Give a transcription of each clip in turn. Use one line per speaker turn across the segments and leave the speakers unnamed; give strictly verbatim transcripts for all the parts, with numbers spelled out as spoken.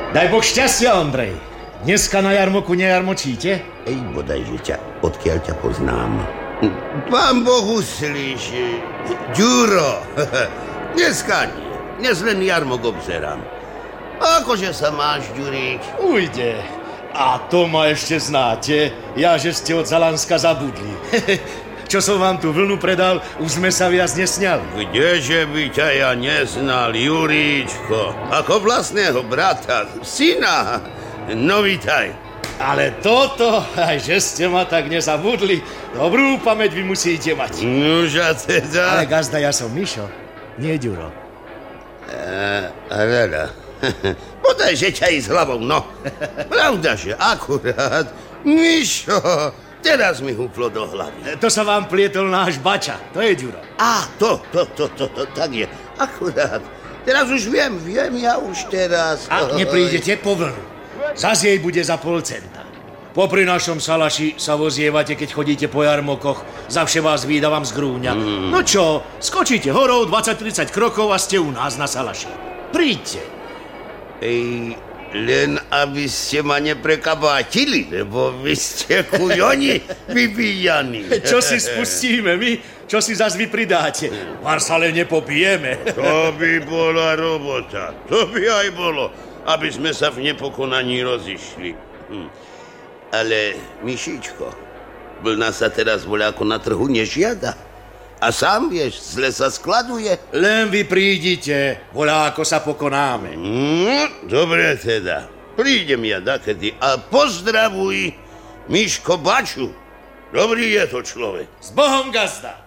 Daj Boh šťastia, Ondrej. Dneska na jarmoku nejarmočíte?
Ej, bodajže ťa, odkiaľ ťa poznám. Pán Boh uslíš, Ďuro. Dneska nie. Dnes len jarmok obzerám. Akože sa máš, Ďurík?
Ujde. A to ma ešte znáte. Ja, že ste od Zalanska zabudli. Čo som vám tú vlnu predal, už sme sa viac nesňali.
Kdeže by ťa ja neznal, Juríčko? Ako vlastného brata, syna. No vítaj.
Ale toto, aj že ste ma tak nezabudli, dobrú pamäť vy musíte mať.
Nože teda...
Ale gazda, ja som Mišo, nie Ďuro.
A, a rada. Podaj, že ťa ísť hlavou, no. Pravda, že akurát. Mišo, teraz mi húplo do hlavy.
To sa vám plietol náš bača, to je Ďuro.
Á, to, to, to, to, to, tak je. Akurát. Teraz už viem, viem, ja už teraz...
Ak neprídete po vlnu, zas jej bude za pol centa. Popri našom salaši sa vozievate, keď chodíte po jarmokoch. Zavše vás výdavam z grúňa. Mm. No čo, skočíte horou dvadsať tridsať krokov a ste u nás na salaši. Príďte.
Ej, len aby ste ma neprekabátili, lebo vy ste kujoni vybíjani.
Čo si spustíme my? Čo si zas vy pridáte? Var sa len nepopijeme.
To by bola robota. To by aj bolo, aby sme sa v nepokonaní rozišli. Hm. Ale, Mišičko, vlna sa teraz voľako na trhu nežiada. A sám vieš, zle sa skladuje.
Len vy prídite, voľako sa pokonáme.
Mm, dobre teda. Prídem ja dakedy a pozdravuj Miško Baču. Dobrý je to človek.
S Bohom, gazda.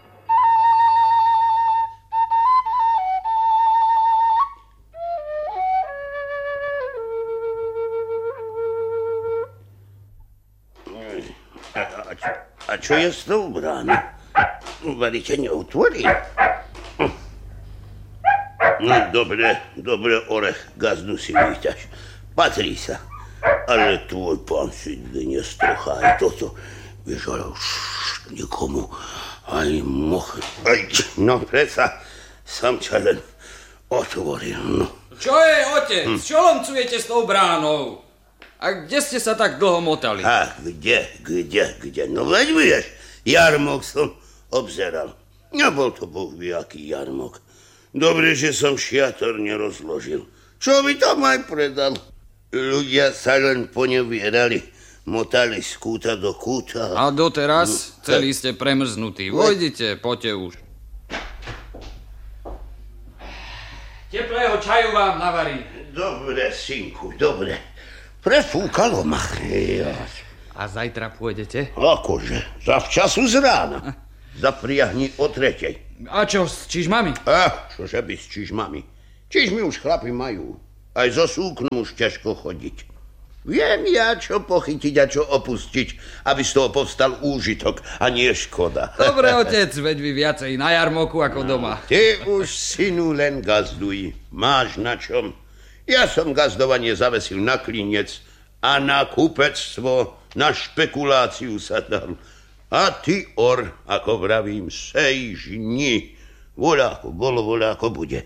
A, a, čo, a čo je s tou bránou? Varite neotvorí. No, dobre, dobre, orech, gazdu si vyťaž. Patrí sa. Ale tvoj pán si dnes trocha aj toto. Vieš, ale už nikomu aj moh... Aj, no, predsa, som ťa len otvoril, no.
Čo je, otec? Hm. Čo loncujete s tou bránou? A kde ste sa tak dlho motali?
A kde, kde, kde? No veď vieš, jarmok som obzeral. Nebol to boh vie, aký jarmok. Dobre, že som šiator nerozložil. Čo by tam aj predal? Ľudia sa len ponevierali. Motali z kúta do kúta.
A doteraz? No, celý ste premrznutí. Vojdite, poďte už. Teplého čaju vám navarím.
Dobre, synku, dobre. Prefúkalo ma.
A zajtra pôjdete?
Akože, zavčasu z rána. Zapriahni o tretej.
A čo s čižmami?
A, čože by s čižmami? Čižmy už chlapi majú. Aj zo súknom už ťažko chodiť. Viem ja, čo pochytiť a čo opustiť, aby z toho povstal úžitok a nie škoda.
Dobre, otec, veď vy viacej na jarmoku ako doma.
Ty už, synu, len gazduj. Máš na čom. Ja som gazdovanie zavesil na klinec a na kupectvo, na špekuláciu sa dal. A ty, or, ako vravím, sej žni. Voľako bolo, voľako bude.